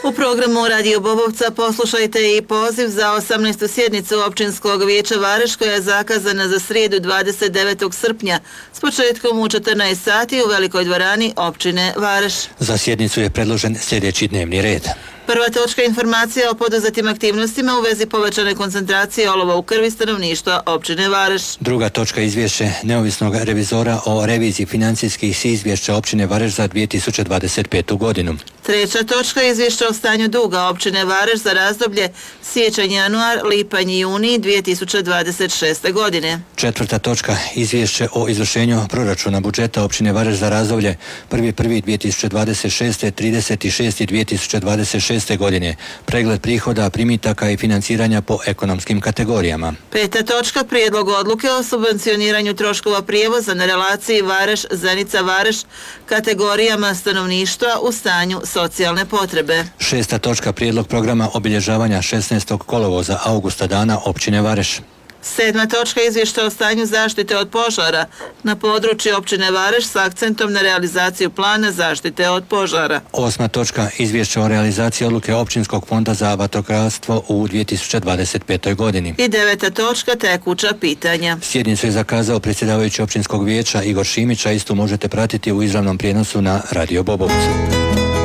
U programu Radio Bobovca poslušajte i poziv za 18. sjednicu općinskog vijeća Vareš koja je zakazana za srijedu 29. srpnja s početkom u 14 sati u velikoj dvorani općine Vareš. Za sjednicu je predložen sljedeći dnevni red. Prva točka informacija o poduzetim aktivnostima u vezi povećane koncentracije olova u krvi stanovništva općine Vareš. Druga točka izvješće neovisnog revizora o reviziji financijskih izvješća općine Vareš za 2025. godinu. Treća točka izvješća o stanju duga općine Vareš za razdoblje siječanj-januar, lipanj-juni 2026. godine. Četvrta točka izvješće o izvršenju proračuna budžeta općine Vareš za razdoblje 1.1.2026. 30.6.2026. godine. Pregled prihoda, primitaka i financiranja po ekonomskim kategorijama. Peta točka prijedlog odluke o subvencioniranju troškova prijevoza na relaciji Vareš-Zenica-Vareš kategorijama stanovništva u stanju socijalne potrebe. Šesta točka prijedlog programa obilježavanja 16. kolovoza Augusta dana općine Vareš. Sedma točka izvješća o stanju zaštite od požara na području općine Vareš s akcentom na realizaciju plana zaštite od požara. Osma točka izvješća o realizaciji odluke općinskog fonda za vatrogastvo u 2025. godini. I deveta točka tekuća pitanja. Sjednicu je zakazao predsjedavajući općinskog vijeća Igor Šimić, a istu možete pratiti u izravnom prijenosu na Radio Bobovcu.